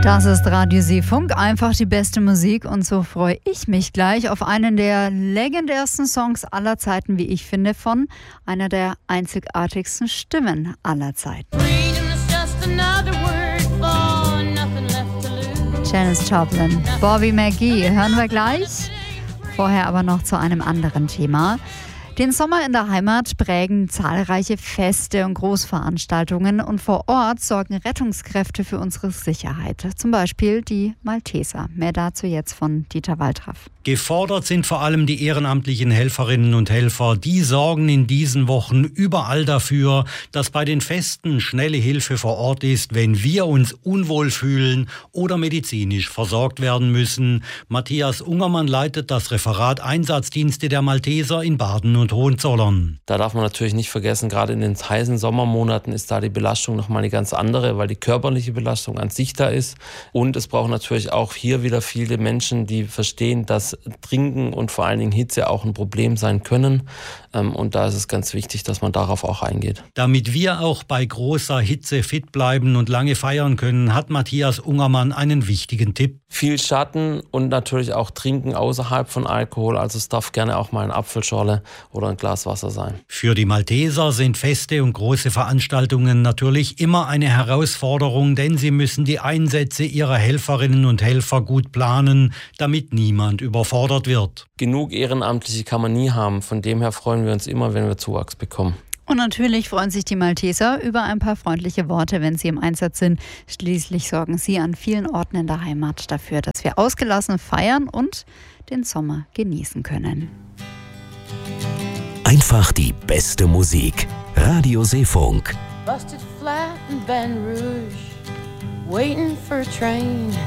Das ist Radio Seefunk, einfach die beste Musik, und so freue ich mich gleich auf einen der legendärsten Songs aller Zeiten, wie ich finde, von einer der einzigartigsten Stimmen aller Zeiten. Janis Joplin, Bobby McGee, hören wir gleich. Vorher aber noch zu einem anderen Thema. Den Sommer in der Heimat prägen zahlreiche Feste und Großveranstaltungen, und vor Ort sorgen Rettungskräfte für unsere Sicherheit. Zum Beispiel die Malteser. Mehr dazu jetzt von Dieter Waltraff. Gefordert sind vor allem die ehrenamtlichen Helferinnen und Helfer. Die sorgen in diesen Wochen überall dafür, dass bei den Festen schnelle Hilfe vor Ort ist, wenn wir uns unwohl fühlen oder medizinisch versorgt werden müssen. Matthias Ungermann leitet das Referat Einsatzdienste der Malteser in Baden und Hohenzollern. Da darf man natürlich nicht vergessen, gerade in den heißen Sommermonaten ist da die Belastung nochmal eine ganz andere, weil die körperliche Belastung an sich da ist. Und es braucht natürlich auch hier wieder viele Menschen, die verstehen, dass Trinken und vor allen Dingen Hitze auch ein Problem sein können. Und da ist es ganz wichtig, dass man darauf auch eingeht. Damit wir auch bei großer Hitze fit bleiben und lange feiern können, hat Matthias Ungermann einen wichtigen Tipp. Viel Schatten und natürlich auch Trinken außerhalb von Alkohol. Also es darf gerne auch mal eine Apfelschorle oder ein Glas Wasser sein. Für die Malteser sind Feste und große Veranstaltungen natürlich immer eine Herausforderung, denn sie müssen die Einsätze ihrer Helferinnen und Helfer gut planen, damit niemand überfordert wird. Genug Ehrenamtliche kann man nie haben. Von dem her freuen wir uns immer, wenn wir Zuwachs bekommen. Und natürlich freuen sich die Malteser über ein paar freundliche Worte, wenn sie im Einsatz sind. Schließlich sorgen sie an vielen Orten in der Heimat dafür, dass wir ausgelassen feiern und den Sommer genießen können. Einfach die beste Musik. Radio Seefunk. Busted flat in Baton Rouge, waiting for a train.